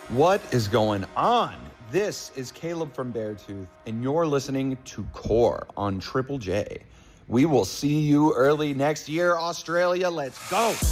What is going on? This is Caleb from Beartooth, and you're listening to Core on Triple J. We will see you early next year, Australia. Let's go.